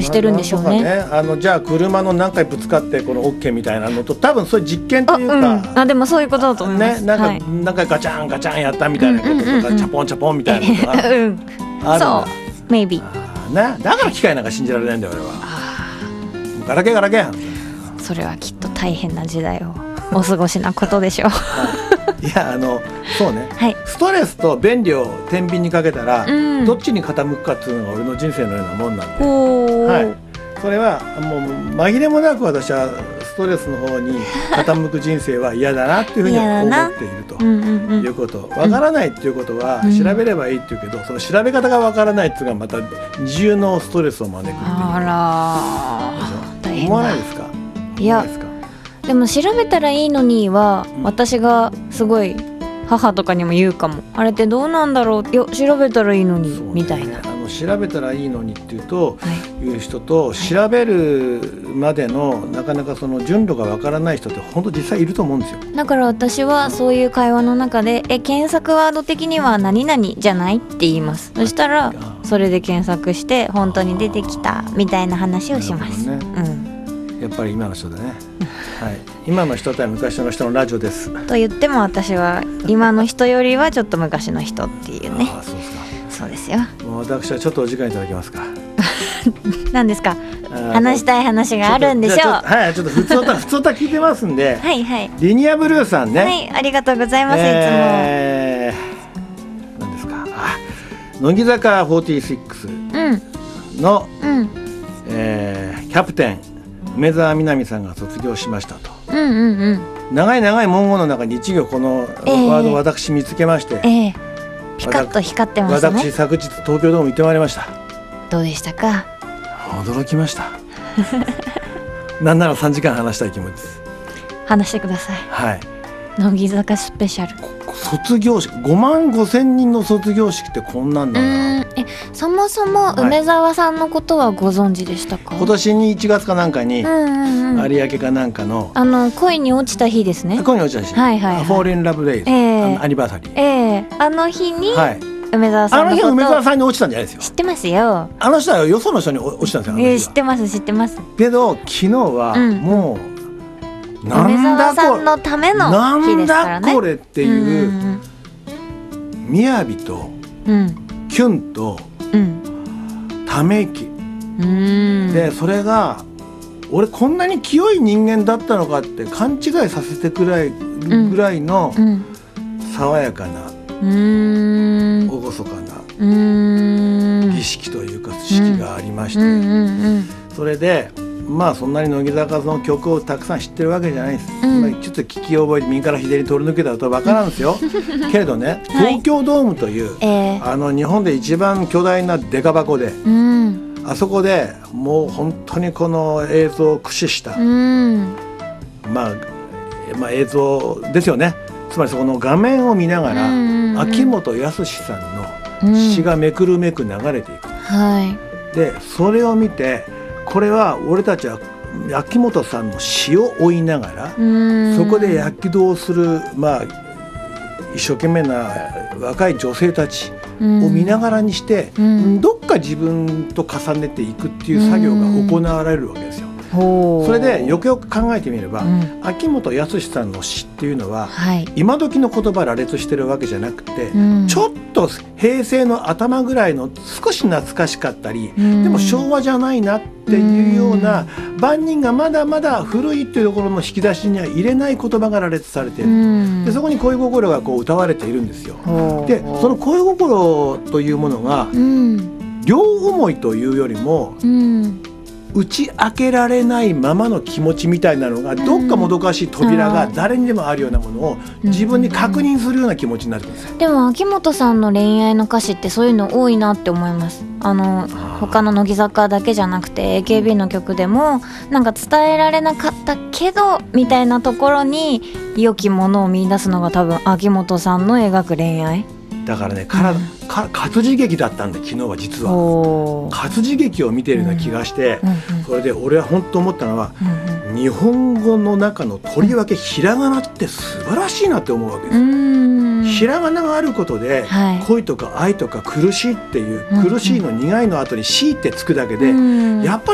してるんでしょうね。 じゃあ車の何回ぶつかってこの OK みたいなのと多分そういう実験というか、 でもそういうことだと思います。 なんか何回ガチャンガチャンやったみたいなこととか、チャポンチャポンみたいなことがあるんだ。 そう、maybe。 だから機械なんか信じられないんだよ俺は。ガラケーガラケー。 それはきっと大変な時代をお過ごしなことでしょう。 いやそうね、 はい、 ストレスと便利を天秤にかけたら、どっちに傾くかっていうのが俺の人生のようなもんなんで、はい、それはもう紛れもなく私はストレスの方に傾く人生は嫌だなっていうふうに思っているということわからないっていうことは調べればいいっていうけど、その調べ方がわからないっていうのがまた二重のストレスを招くっていう。大変だ。思わないですか？いやでも調べたらいいのには、私がすごい母とかにも言うかも。あれってどうなんだろう、いや調べたらいいのに、みたいな。 調べたらいいのにっていうと、いう人と、調べるまでのなかなかその順路がわからない人って本当実際いると思うんですよ。 だから私はそういう会話の中で検索ワード的には何々じゃないって言います。そしたらそれで検索して本当に出てきたみたいな話をします。 やっぱり今の人だね。はい、今の人とは昔の人のラジオです。 と言っても私は今の人よりはちょっと昔の人っていうね。 そうですか。 そうですよ。 もう私はちょっとお時間いただけますか。 何ですか。話したい話があるんでしょう。 はい、ちょっと普通歌聞いてますんで。 はいはい。 リニアブルーさんね。 はい、ありがとうございます。いつも。 何ですか。乃木坂46の、キャプテン梅澤美波さんが卒業しましたと。長い長い文言の中に一行このワードを私見つけまして、 ピカッと光ってますね。 私昨日東京ドーム行ってまいりました。 どうでしたか？ 驚きました。なんなら3時間話したい気持ちです。 話してください。 はい。 乃木坂スペシャル。 卒業式5万5千人の卒業式ってこんなんだな。 そもそも梅澤さんのことはご存知でしたか？ 今年に1月かなんかに有明かなんかの恋に落ちた日ですね。 恋に落ちた日。はいはい。フォーリンラブデイズアニバーサリー。 あの日に梅澤さんのこと。 あの日梅澤さんに落ちたんじゃないですよ。 知ってますよ。 あの人はよその人に落ちたんですよ。 知ってます知ってます。 けど昨日はもう梅澤さんのための日ですからね。 なんだこれっていうみやびとキュンとため息で、それが俺こんなに清い人間だったのかって勘違いさせてくらいぐらいの爽やかな厳かな儀式というか式がありまして、それでまあそんなに乃木坂の曲をたくさん知ってるわけじゃないです、ちょっと聞き覚えて右から左に通り抜けたと分からんですよけれどね、東京ドームという、日本で一番巨大なデカ箱で、あそこでもう本当にこの映像を駆使した、まあ映像ですよね。つまりそこの画面を見ながら、秋元康さんの詩がめくるめく流れていく、でそれを見て、これは俺たちは秋元さんの詩を追いながら、そこで躍動する、一生懸命な若い女性たちを見ながらにして、どっか自分と重ねていくっていう作業が行われるわけですよ。それでよくよく考えてみれば、秋元康さんの詩っていうのは、今時の言葉羅列してるわけじゃなくて、ちょっと平成の頭ぐらいの少し懐かしかったり、でも昭和じゃないなっていうような、万人がまだまだ古いっていうところの引き出しには入れない言葉が羅列されている。でそこに恋心がこう歌われているんですよ。でその恋心というものが、両思いというよりも、打ち開けられないままの気持ちみたいなのが、どっかもどかしい扉が誰にでもあるようなものを自分に確認するような気持ちになるんですよ。 でも秋元さんの恋愛の歌詞ってそういうの多いなって思います。他の乃木坂だけじゃなくて AKB の曲でも、なんか伝えられなかったけどみたいなところに良きものを見出すのが多分秋元さんの描く恋愛だからね、活字劇だったんで、昨日は実は活字劇を見ているような気がして、それで俺は本当思ったのは、日本語の中のとりわけひらがなって素晴らしいなって思うわけです。ひらがながあることで、恋とか愛とか苦しいっていう、苦しいの苦いの後にしいってつくだけで、やっぱり